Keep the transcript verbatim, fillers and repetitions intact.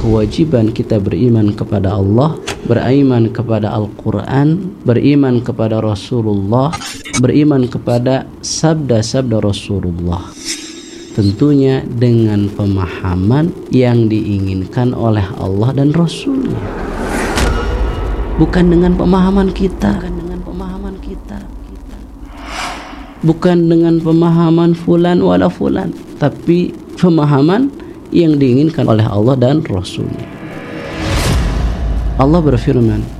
kewajiban kita beriman kepada Allah, beriman kepada Al-Quran, beriman kepada Rasulullah, beriman kepada sabda-sabda Rasulullah. Tentunya dengan pemahaman yang diinginkan oleh Allah dan Rasulnya, bukan dengan pemahaman kita, bukan dengan pemahaman kita, bukan dengan pemahaman fulan wala fulan, tapi pemahaman yang diinginkan oleh Allah dan Rasulnya. Allah berfirman,